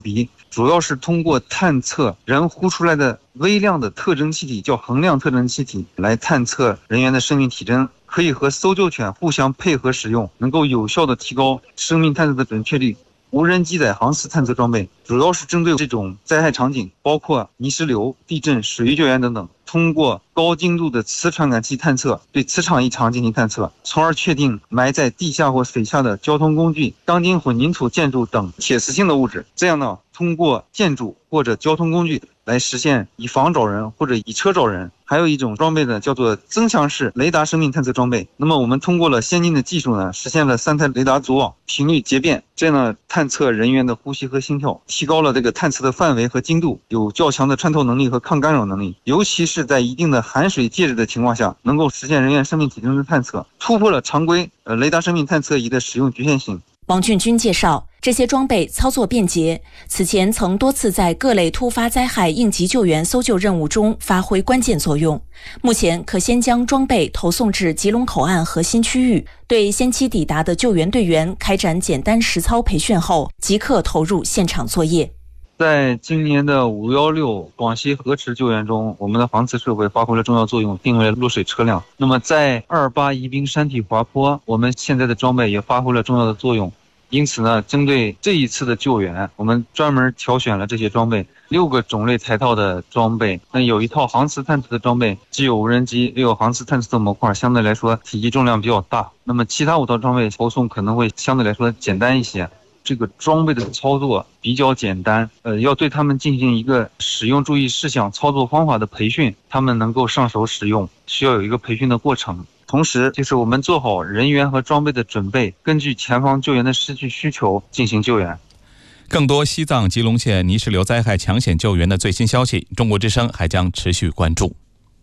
比，主要是通过探测人呼出来的微量的特征气体，叫衡量特征气体，来探测人员的生命体征，可以和搜救犬互相配合使用，能够有效的提高生命探测的准确率。无人机载航时探测装备主要是针对这种灾害场景，包括泥石流、地震、水域救援等等，通过高精度的磁传感器探测，对磁场异常进行探测，从而确定埋在地下或水下的交通工具、钢筋混凝土建筑等铁磁性的物质。这样呢，通过建筑或者交通工具来实现以房找人或者以车找人。还有一种装备呢，叫做增强式雷达生命探测装备。那么我们通过了先进的技术呢，实现了3台雷达组网，频率节变，这样呢探测人员的呼吸和心跳，提高了这个探测的范围和精度，有较强的穿透能力和抗干扰能力。尤其是在一定的含水介质的情况下，能够实现人员生命体征的探测，突破了常规雷达生命探测仪的使用局限性。 王俊军介绍，这些装备操作便捷，此前曾多次在各类突发灾害应急救援搜救任务中发挥关键作用。目前可先将装备投送至吉隆口岸核心区域，对先期抵达的救援队员开展简单实操培训后，即刻投入现场作业。 在今年的516广西河池救援中，我们的航磁设备发挥了重要作用，定位了落水车辆。那么在28宜宾山体滑坡，我们现在的装备也发挥了重要的作用。因此呢，针对这一次的救援，我们专门挑选了这些装备，6个种类材套的装备。那有一套航磁探测的装备，既有无人机，又有航磁探测的模块，相对来说体积重量比较大。那么其他5套装备投送可能会相对来说简单一些。这个装备的操作比较简单，要对他们进行一个使用注意事项、操作方法的培训，他们能够上手使用，需要有一个培训的过程。同时，就是我们做好人员和装备的准备，根据前方救援的实际需求进行救援。 更多西藏吉隆县泥石流灾害抢险救援的最新消息，中国之声还将持续关注。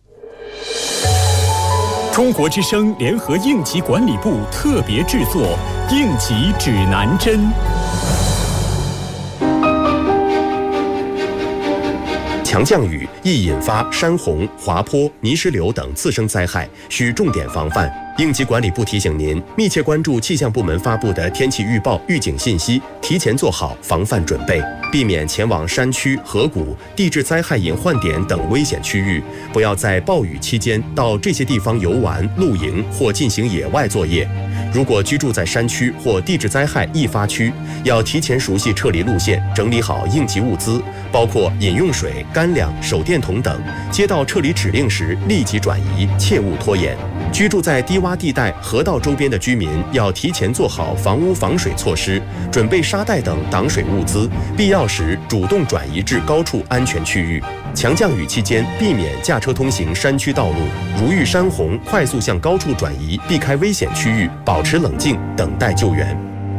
中国之声联合应急管理部特别制作《应急指南针》。强降雨易引发山洪、滑坡、泥石流等次生灾害，需重点防范。应急管理部提醒您，密切关注气象部门发布的天气预报、预警信息，提前做好防范准备，避免前往山区、河谷、地质灾害隐患点等危险区域，不要在暴雨期间到这些地方游玩、露营或进行野外作业。如果居住在山区或地质灾害易发区，要提前熟悉撤离路线，整理好应急物资，包括饮用水、干粮、手电筒等。接到撤离指令时立即转移，切勿拖延。居住在低洼地带、河道周边的居民要提前做好房屋防水措施，准备沙袋等挡水物资，必要时主动转移至高处安全区域。强降雨期间，避免驾车通行山区道路，如遇山洪，快速向高处转移，避开危险区域，保持冷静，等待救援。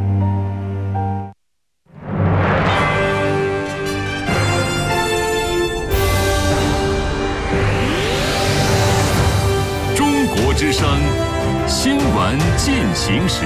中国之声新闻进行时。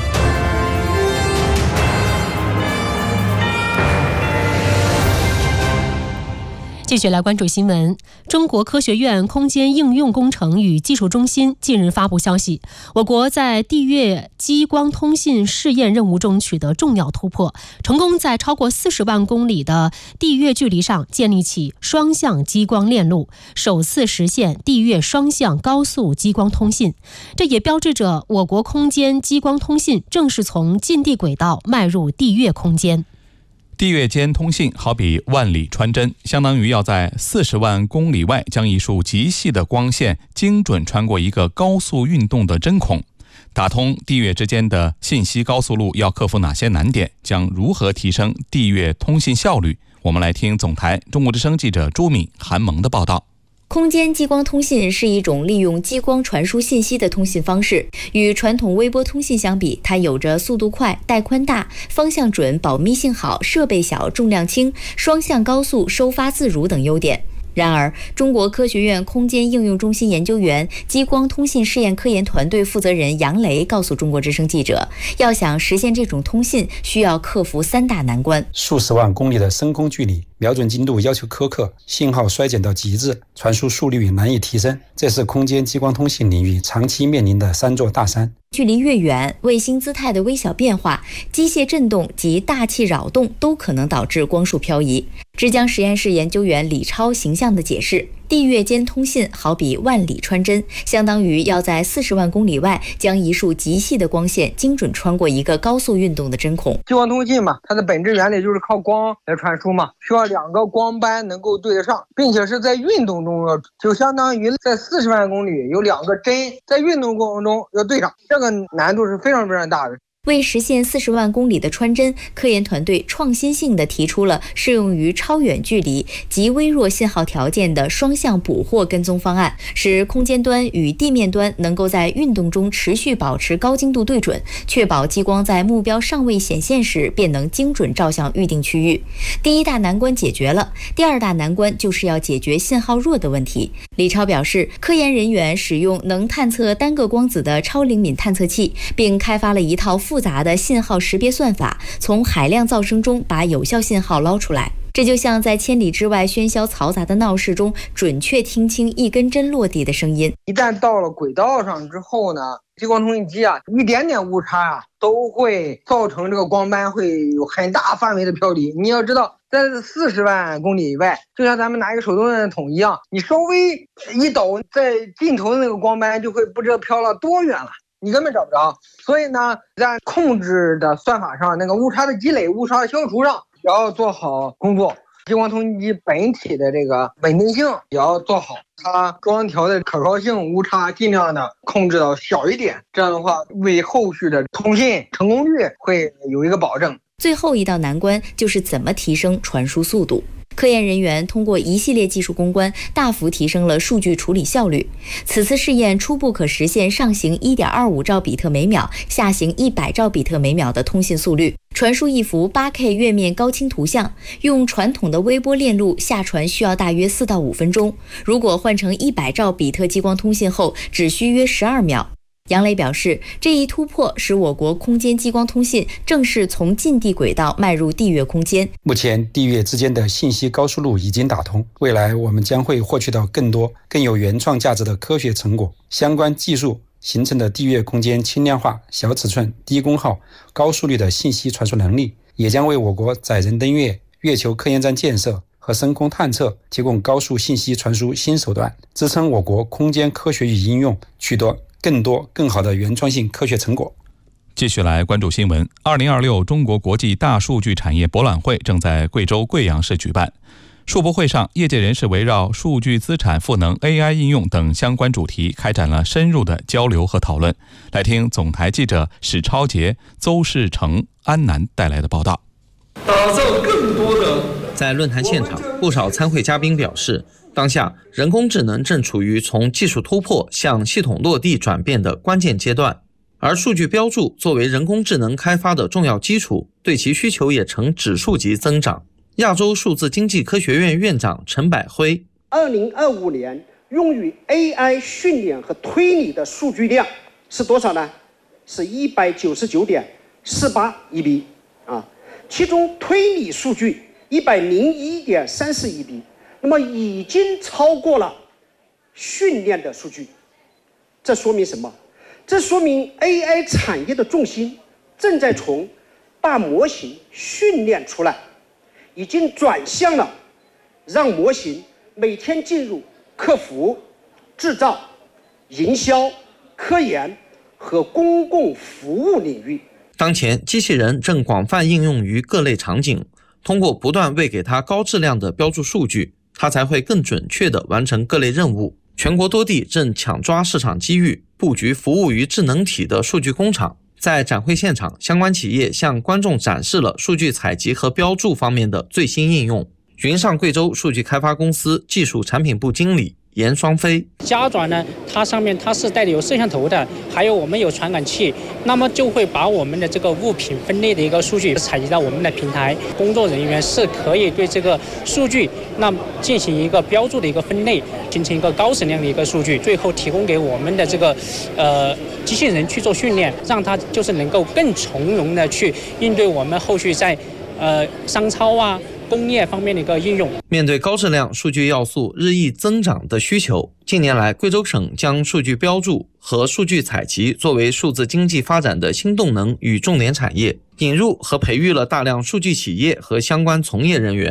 继续来关注新闻。中国科学院空间应用工程与技术中心近日发布消息，我国在地月激光通信试验任务中取得重要突破，成功在超过40万公里的地月距离上建立起双向激光链路，首次实现地月双向高速激光通信。这也标志着我国空间激光通信正式从近地轨道迈入地月空间。 地月间通信好比万里穿针，相当于要在40万公里外将一束极细的光线精准穿过一个高速运动的针孔。打通地月之间的信息高速路要克服哪些难点？将如何提升地月通信效率？我们来听总台中国之声记者朱敏、韩萌的报道。 空间激光通信是一种利用激光传输信息的通信方式，与传统微波通信相比，它有着速度快、带宽大、方向准、保密性好、设备小、重量轻、双向高速、收发自如等优点。然而，中国科学院空间应用中心研究员、激光通信试验科研团队负责人杨雷告诉中国之声记者，要想实现这种通信，需要克服3大难关： 数十万公里的深空距离， 瞄准精度要求苛刻，信号衰减到极致，传输速率难以提升，这是空间激光通信领域长期面临的3座大山。 距离越远，卫星姿态的微小变化、机械振动及大气扰动都可能导致光束漂移。浙江实验室研究员李超形象地解释，地月间通信好比万里穿针，相当于要在40万公里外将一束极细的光线精准穿过一个高速运动的针孔。 激光通信嘛，它的本质原理就是靠光来传输嘛，需要2个光斑能够对得上，并且是在运动中就相当于在40万公里有2个针在运动过程中要对上，这个难度是非常非常大的。 为实现40万公里的穿针，科研团队创新性地提出了适用于超远距离及微弱信号条件的双向捕获跟踪方案，使空间端与地面端能够在运动中持续保持高精度对准，确保激光在目标尚未显现时便能精准照向预定区域。第一大难关解决了，第二大难关就是要解决信号弱的问题。李超表示，科研人员使用能探测单个光子的超灵敏探测器，并开发了一套复杂的信号识别算法，从海量噪声中把有效信号捞出来。这就像在千里之外喧嚣嘈杂的闹市中，准确听清一根针落地的声音。 一旦到了轨道上之后呢，激光通信机一点点误差都会造成这个光斑会有很大范围的飘离。你要知道，在40万公里以外，就像咱们拿一个手动的筒一样，你稍微一抖，在尽头的那个光斑就会不知道飘了多远了，你根本找不着。所以呢，在控制的算法上，那个误差的积累、误差的消除上也要做好工作。激光通信机本体的这个稳定性也要做好，它装调的可靠性误差尽量的控制到小一点，这样的话为后续的通信成功率会有一个保证。 最后一道难关就是怎么提升传输速度。科研人员通过一系列技术攻关，大幅提升了数据处理效率。此次试验初步可实现上行 1.25 兆比特每秒，下行100兆比特每秒的通信速率，传输一幅 8K 月面高清图像，用传统的微波链路下传需要大约4到5分钟，如果换成100兆比特激光通信后，只需约12秒。杨磊表示，这一突破使我国空间激光通信正式从近地轨道迈入地月空间。 目前地月之间的信息高速路已经打通，未来我们将会获取到更多更有原创价值的科学成果。相关技术形成的地月空间轻量化、小尺寸、低功耗、高速率的信息传输能力，也将为我国载人登月、月球科研站建设和深空探测提供高速信息传输新手段，支撑我国空间科学与应用取得更多更好的原创性科学成果。 继续来关注新闻。2026中国国际大数据产业博览会正在贵州贵阳市举办。数博会上，业界人士围绕数据资产赋能、AI 应用等相关主题开展了深入的交流和讨论。来听总台记者史超杰、邹世成、安南带来的报道。 打造更多的。在论坛现场，不少参会嘉宾表示，当下人工智能正处于从技术突破向系统落地转变的关键阶段，而数据标注作为人工智能开发的重要基础，对其需求也呈指数级增长。亚洲数字经济科学院院长陈百辉 ，2025年用于 AI 训练和推理的数据量是多少呢？是199.48 EB 啊，其中推理数据101.34 EB。那么已经超过了训练的数据，这说明什么？这说明 AI 产业的重心正在从把模型训练出来，已经转向了让模型每天进入客服、制造、营销、科研和公共服务领域。 当前，机器人正广泛应用于各类场景，通过不断喂给它高质量的标注数据，它才会更准确地完成各类任务。全国多地正抢抓市场机遇，布局服务于智能体的数据工厂。在展会现场，相关企业向观众展示了数据采集和标注方面的最新应用。云上贵州数据开发公司技术产品部经理严双飞， 夹爪呢，它上面它是带有摄像头的，还有我们有传感器，那么就会把我们的这个物品分类的一个数据采集到我们的平台，工作人员是可以对这个数据那进行一个标注的一个分类，形成一个高质量的一个数据，最后提供给我们的这个机器人去做训练，让它就是能够更从容的去应对我们后续在商超啊、 工业方面的一个应用。 面对高质量数据要素日益增长的需求，近年来贵州省将数据标注和数据采集作为数字经济发展的新动能与重点产业，引入和培育了大量数据企业和相关从业人员。